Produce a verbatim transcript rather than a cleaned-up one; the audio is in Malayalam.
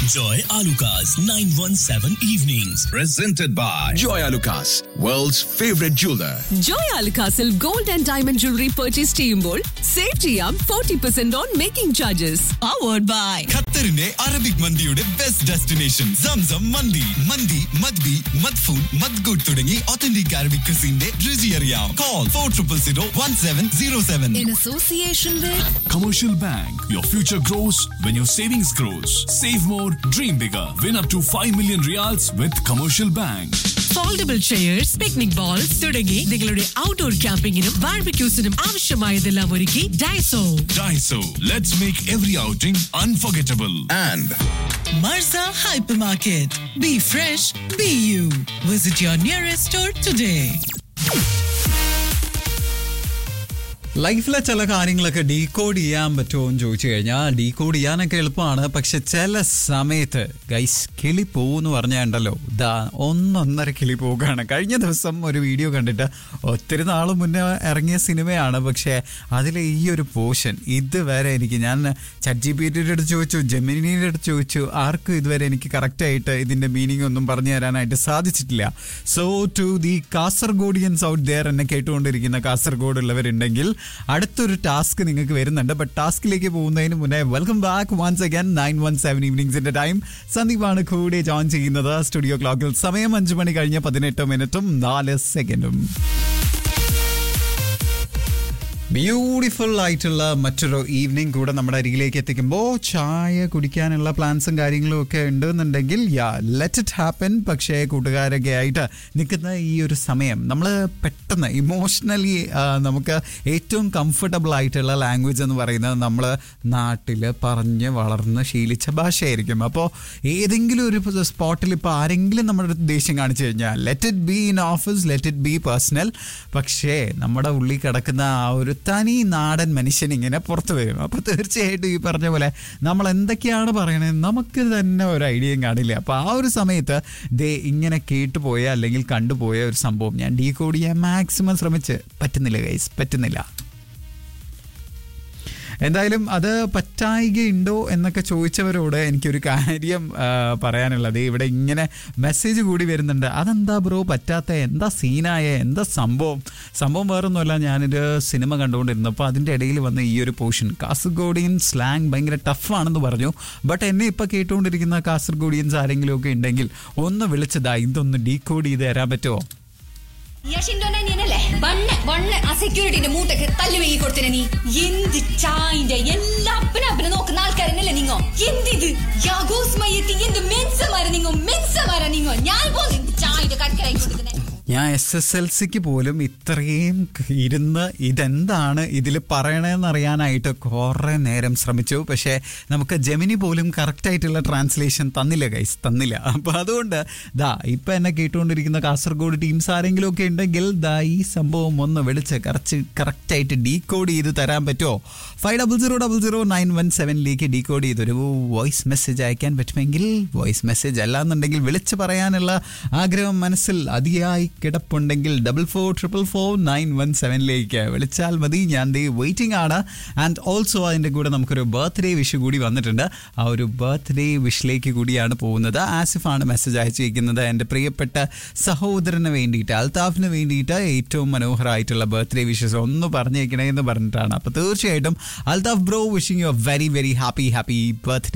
Joy Alucas nine one seven Evenings. Presented by Joy Alucas, world's favorite jeweler. Joy Alucasil gold and diamond jewelry purchase ചെയ്യുമ്പോൾ സേവ് ചെയ്യാം forty percent on making charges. Powered by ഖത്തറിന്റെ അറബിക് മന്തിയുടെ ബെസ്റ്റ് ഡെസ്റ്റിനേഷൻ സംസം മന്തി. മന്തി മദ്ബി മദ്ഫൂൻ മദ്ഗൂട്ട് തുടങ്ങി ഒത്തന്റിക് അറബിക് ക്രിസിന്റെ രുചി അറിയാം. Call four triple zero one seven zero seven. in association with Commercial Bank. Your future grows when your savings grows. Save more, dream bigger. Win up to five million reals with Commercial Bank. Foldable chairs, picnic balls തുടങ്ങി നിങ്ങളുടെ ഔട്ട്ഡോർ ക്യാമ്പിങ്ങിനും ബാർബിക്യൂസിനും ആവശ്യമായതെല്ലാം ഒരുക്കി Daiso. Daiso. Let's make every outing unforgettable. And Marza Hypermarket. Be fresh, be you. Visit your nearest store today. ലൈഫിലെ ചില കാര്യങ്ങളൊക്കെ ഡീകോഡ് ചെയ്യാൻ പറ്റുമോ എന്ന് ചോദിച്ചു കഴിഞ്ഞാൽ ഡീകോഡ് ചെയ്യാനൊക്കെ എളുപ്പമാണ്. പക്ഷെ ചില സമയത്ത് ഗൈസ് കിളി പോകുമെന്ന് പറഞ്ഞാൽ ഉണ്ടല്ലോ, ഇതാ ഒന്നൊന്നര കിളി പോകുകയാണ്. കഴിഞ്ഞ ദിവസം ഒരു വീഡിയോ കണ്ടിട്ട് ഒത്തിരി നാൾ മുന്നേ ഇറങ്ങിയ സിനിമയാണ്, പക്ഷേ അതിലെ ഈ ഒരു പോർഷൻ ഇതുവരെ എനിക്ക്, ഞാൻ ചാറ്റ് ജി പി ടിയുടെ അടുത്ത് ചോദിച്ചു, ജെമിനിയുടെ അടുത്ത് ചോദിച്ചു, ആർക്കും ഇതുവരെ എനിക്ക് കറക്റ്റായിട്ട് ഇതിൻ്റെ മീനിങ് ഒന്നും പറഞ്ഞു തരാനായിട്ട് സാധിച്ചിട്ടില്ല. So to the Kasargodians out there, എന്നെ കേട്ടുകൊണ്ടിരിക്കുന്ന കാസർഗോഡുള്ളവരുണ്ടെങ്കിൽ അടുത്തൊരു ടാസ്ക് നിങ്ങൾക്ക് വരുന്നുണ്ട്. ബട്ട് ടാസ്കിലേക്ക് പോകുന്നതിന് മുന്നേ welcome back once again nine one seven ഈവനിങ്സിന്റെ time. സന്ദീപാണ് കൂടെ ജോയിൻ ചെയ്യുന്നത്. സ്റ്റുഡിയോ ക്ലോക്കിൽ സമയം അഞ്ചു മണി കഴിഞ്ഞ പതിനെട്ട് മിനിറ്റും നാല് സെക്കൻഡും. ബ്യൂട്ടിഫുൾ ആയിട്ടുള്ള മറ്റൊരു ഈവനിങ് കൂടെ നമ്മുടെ അരികിലേക്ക് എത്തിക്കുമ്പോൾ ചായ കുടിക്കാനുള്ള പ്ലാൻസും കാര്യങ്ങളും ഒക്കെ ഉണ്ടെന്നുണ്ടെങ്കിൽ യാ ലെറ്റ് ഇറ്റ് ഹാപ്പൻ. പക്ഷേ കൂട്ടുകാരൊക്കെ ആയിട്ട് നിൽക്കുന്ന ഈ ഒരു സമയം നമ്മൾ പെട്ടെന്ന് ഇമോഷണലി നമുക്ക് ഏറ്റവും കംഫർട്ടബിൾ ആയിട്ടുള്ള ലാംഗ്വേജ് എന്ന് പറയുന്നത് നമ്മൾ നാട്ടിൽ പറഞ്ഞ് വളർന്ന് ശീലിച്ച ഭാഷയായിരിക്കും. അപ്പോൾ ഏതെങ്കിലും ഒരു സ്പോട്ടിൽ ഇപ്പോൾ ആരെങ്കിലും നമ്മുടെ അടുത്ത് ദേഷ്യം കാണിച്ചു കഴിഞ്ഞാൽ let it be in office, let it be personal, പക്ഷേ നമ്മുടെ ഉള്ളിൽ കിടക്കുന്ന ആ ഒരു തനി നാടൻ മനുഷ്യൻ ഇങ്ങനെ പുറത്തു വരും. അപ്പോൾ തീർച്ചയായിട്ടും ഈ പറഞ്ഞ പോലെ നമ്മൾ എന്തൊക്കെയാണ് പറയണത് നമുക്ക് തന്നെ ഒരു ഐഡിയയും കാണില്ല. അപ്പോൾ ആ ഒരു സമയത്ത് ദേ ഇങ്ങനെ കേട്ടുപോയ അല്ലെങ്കിൽ കണ്ടുപോയ ഒരു സംഭവം ഞാൻ ഡീകോഡ് ചെയ്യാൻ മാക്സിമം ശ്രമിച്ച് പറ്റുന്നില്ല ഗൈസ്, പറ്റുന്നില്ല. എന്തായാലും അത് പറ്റായികയുണ്ടോ എന്നൊക്കെ ചോദിച്ചവരോട് എനിക്കൊരു കാര്യം പറയാനുള്ളത്, ഇവിടെ ഇങ്ങനെ മെസ്സേജ് കൂടി വരുന്നുണ്ട്. അതെന്താ ബ്രോ പറ്റാത്ത, എന്താ സീനായ, എന്താ സംഭവം? സംഭവം വേറൊന്നുമല്ല, ഞാനൊരു സിനിമ കണ്ടുകൊണ്ടിരുന്നപ്പോൾ അതിൻ്റെ ഇടയിൽ വന്ന ഈ ഒരു പോർഷൻ കാസർഗോഡിയൻ സ്ലാങ് ഭയങ്കര ടഫാണെന്ന് പറഞ്ഞു. ബട്ട് എന്നെ ഇപ്പോൾ കേട്ടുകൊണ്ടിരിക്കുന്ന കാസർഗോഡിയൻസ് ആരെങ്കിലും ഒക്കെ ഉണ്ടെങ്കിൽ ഒന്ന് വിളിച്ചതാ, ഇതൊന്ന് ഡീകോഡ് ചെയ്ത് തരാൻ പറ്റുമോ? സെക്യൂരിറ്റിന്റെ മൂട്ടക്ക് തല്ലു വീങ്ങി കൊടുത്തിനെ നീ. എന്ത് ചായന്റെ എല്ലാ അപ്പന അപ്പനെ നോക്കുന്ന ആൾക്കാരനല്ലേ നിങ്ങോ? എന്തിത് യാഗോസ്മയത്തി എന്ത് മെൻസമാര നിങ്ങോ, മെൻസമാര നിങ്ങോ. ഞാൻ പോലും ചായന്റെ കടക്കലായി കൊടുക്കുന്നേ. ഞാൻ എസ് എസ് എൽ സിക്ക് പോലും ഇത്രയും ഇരുന്ന് ഇതെന്താണ് ഇതിൽ പറയണതെന്ന് അറിയാനായിട്ട് കുറേ നേരം ശ്രമിച്ചു. പക്ഷേ നമുക്ക് ജെമിനി പോലും കറക്റ്റായിട്ടുള്ള ട്രാൻസ്ലേഷൻ തന്നില്ല ഗൈസ്, തന്നില്ല. അപ്പോൾ അതുകൊണ്ട് ദാ ഇപ്പം എന്നെ കേട്ടുകൊണ്ടിരിക്കുന്ന കാസർഗോഡ് ടീംസ് ആരെങ്കിലും ഒക്കെ ഉണ്ടെങ്കിൽ ദാ ഈ സംഭവം ഒന്ന് വിളിച്ച് കറച്ച് കറക്റ്റായിട്ട് ഡീകോഡ് ചെയ്ത് തരാൻ പറ്റുമോ? Five double zero double zero nine one സെവനിലേക്ക് decode ചെയ്തൊരു വോയിസ് മെസ്സേജ് അയക്കാൻ പറ്റുമെങ്കിൽ വോയിസ് മെസ്സേജ്, അല്ലാന്നുണ്ടെങ്കിൽ വിളിച്ച് പറയാനുള്ള ആഗ്രഹം മനസ്സിൽ അതിയായി കിടപ്പുണ്ടെങ്കിൽ double four triple four nine one സെവനിലേക്ക് വിളിച്ചാൽ മതി. ഞാൻ ദേ വെയിറ്റിംഗ് ആണ്. ആൻഡ് ഓൾസോ അതിൻ്റെ കൂടെ നമുക്കൊരു ബർത്ത്ഡേ വിഷ് കൂടി വന്നിട്ടുണ്ട്. ആ ഒരു ബർത്ത്ഡേ വിഷിലേക്ക് കൂടിയാണ് പോകുന്നത്. ആസിഫാണ് മെസ്സേജ് അയച്ചിരിക്കുന്നത്. എൻ്റെ പ്രിയപ്പെട്ട സഹോദരന് വേണ്ടിയിട്ട്, അൽതാഫിന് വേണ്ടിയിട്ട് ഏറ്റവും മനോഹരമായിട്ടുള്ള ബർത്ത്ഡേ വിഷസ് ഒന്ന് പറഞ്ഞേക്കണേ എന്ന് പറഞ്ഞിട്ടാണ്. അപ്പോൾ തീർച്ചയായിട്ടും Althaf bro, wishing you A very very happy happy birthday.